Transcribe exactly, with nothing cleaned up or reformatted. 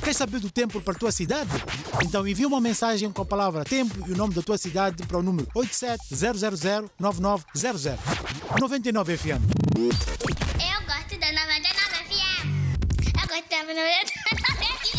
Queres saber do tempo para a tua cidade? Então envia uma mensagem com a palavra tempo e o nome da tua cidade para o número oito sete zero zero zero nove nove zero zero. noventa e nove F M. Eu gosto da noventa e nove F M. Eu gosto da noventa e nove.